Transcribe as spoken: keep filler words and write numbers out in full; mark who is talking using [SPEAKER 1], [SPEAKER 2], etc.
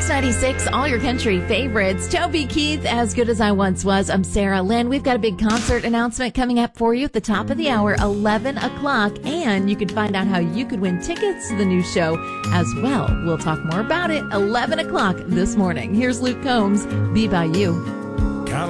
[SPEAKER 1] Mix ninety-six, all your country favorites. Toby Keith, As Good As I Once Was. I'm Sarah Lynn. We've got a big concert announcement coming up for you at the top of the hour, eleven o'clock. And you can find out how you could win tickets to the new show as well. We'll talk more about it eleven o'clock this morning. Here's Luke Combs, Be By You.